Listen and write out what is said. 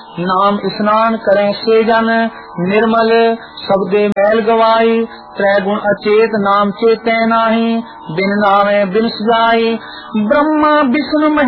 नाम स्नान करें से जन निर्मल शब्दे मैल गवाई त्रैगुण अचेत नाम चेते नाही बिन नामे बिन सजाई ब्रह्मा विष्णु